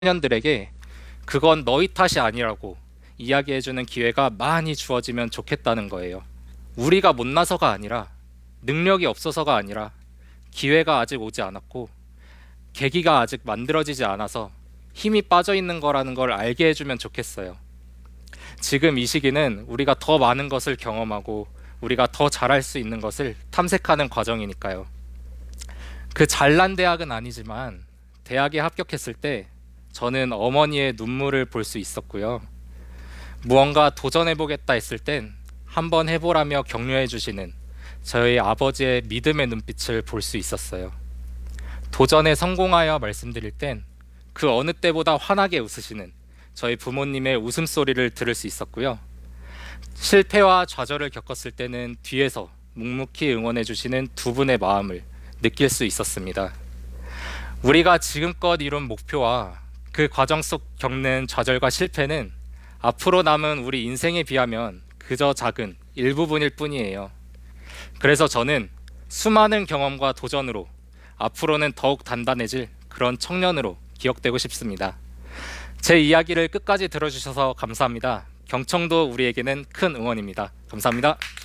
청년들에게 그건 너희 탓이 아니라고 이야기해주는 기회가 많이 주어지면 좋겠다는 거예요. 우리가 못나서가 아니라, 능력이 없어서가 아니라, 기회가 아직 오지 않았고 계기가 아직 만들어지지 않아서 힘이 빠져 있는 거라는 걸 알게 해주면 좋겠어요. 지금 이 시기는 우리가 더 많은 것을 경험하고 우리가 더 잘할 수 있는 것을 탐색하는 과정이니까요. 그 잘난 대학은 아니지만 대학에 합격했을 때 저는 어머니의 눈물을 볼 수 있었고요. 무언가 도전해보겠다 했을 땐 한번 해보라며 격려해 주시는 저희 아버지의 믿음의 눈빛을 볼 수 있었어요. 도전에 성공하여 말씀드릴 땐 그 어느 때보다 환하게 웃으시는 저희 부모님의 웃음소리를 들을 수 있었고요. 실패와 좌절을 겪었을 때는 뒤에서 묵묵히 응원해 주시는 두 분의 마음을 느낄 수 있었습니다. 우리가 지금껏 이룬 목표와 그 과정 속 겪는 좌절과 실패는 앞으로 남은 우리 인생에 비하면 그저 작은 일부분일 뿐이에요. 그래서 저는 수많은 경험과 도전으로 앞으로는 더욱 단단해질 그런 청년으로 기억되고 싶습니다. 제 이야기를 끝까지 들어주셔서 감사합니다. 경청도 우리에게는 큰 응원입니다. 감사합니다.